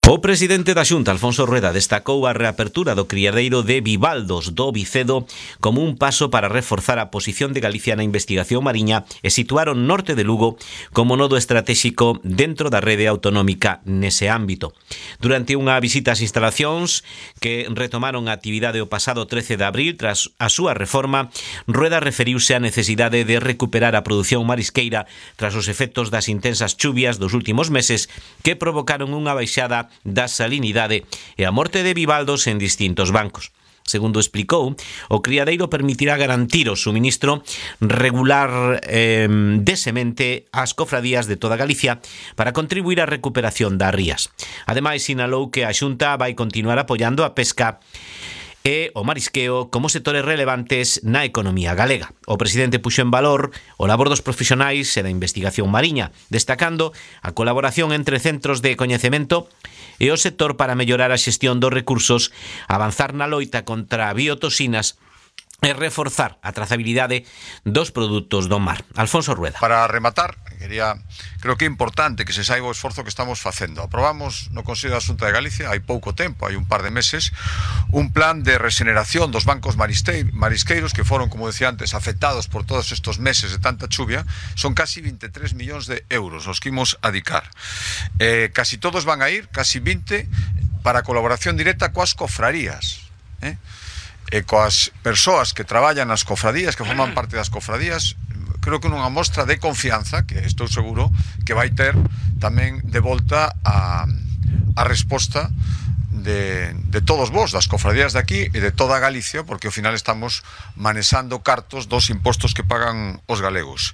O presidente da Xunta, Alfonso Rueda, destacou a reapertura do criadeiro de bivaldos do Vicedo como un paso para reforzar a posición de Galicia na investigación mariña e situar o norte de Lugo como nodo estratéxico dentro da rede autonómica nese ámbito. Durante unha visita ás instalacións que retomaron a actividade o pasado 13 de abril tras a súa reforma, Rueda referiuse á necesidade de recuperar a produción marisqueira tras os efectos das intensas chuvias dos últimos meses que provocaron unha baixada da salinidade e a morte de bivaldos en distintos bancos. Segundo explicou, o criadeiro permitirá garantir o suministro regular de semente ás cofradías de toda Galicia para contribuir á recuperación das rías. Ademais, sinalou que a Xunta vai continuar apoiando a pesca e o marisqueo como sectores relevantes na economía galega. O presidente puxo en valor o labor dos profesionais e da investigación mariña, destacando a colaboración entre centros de coñecemento e o sector para mellorar a xestión dos recursos, avanzar na loita contra biotoxinas e reforzar a trazabilidade dos produtos do mar. Alfonso Rueda. Para rematar, creo que é importante que se saiba o esforzo que estamos facendo. Aprobamos no Consello da Xunta de Galicia, hai pouco tempo, hai un par de meses, un plan de regeneración dos bancos marisqueiros que foron, como decía antes, afectados por todos estos meses de tanta chuvia. Son casi 23 millóns de euros os que imos adicar. Casi todos van a ir, casi 20, para colaboración directa coas cofrarías. E coas persoas que traballan nas cofradías, que forman parte das cofradías, creo que nunha mostra de confianza, que estou seguro que vai ter tamén de volta a resposta de todos vos, das cofradías de aquí e de toda Galicia, porque ao final estamos manexando cartos dos impostos que pagan os galegos.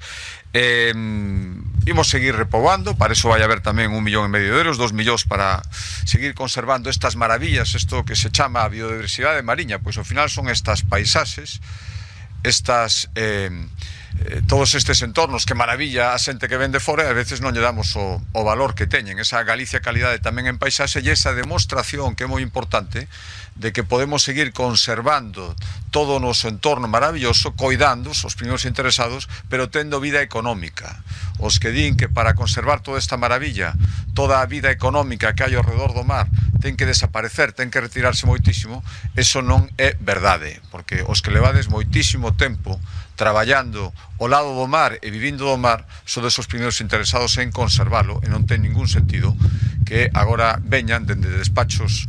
Imos seguir repoboando, para eso vai haber tamén 1,5 millón de euros, 2 millóns para seguir conservando estas maravillas, isto que se chama a biodiversidade mariña, pois ao final son estas paisaxes, todos estes entornos que maravilla a xente que ven de fora e a veces non lle damos o valor que teñen, esa Galicia calidade tamén en paisaxe e esa demostración que é moi importante de que podemos seguir conservando todo o noso entorno maravilloso, coidando os primeiros interesados, pero tendo vida económica. Os que din que para conservar toda esta maravilla, toda a vida económica que hai ao redor do mar ten que desaparecer, ten que retirarse moitísimo, eso non é verdade, porque os que levades moitísimo tempo traballando ao lado do mar e vivindo do mar son desos primeiros interesados en conservalo e non ten ningún sentido que agora veñan dende despachos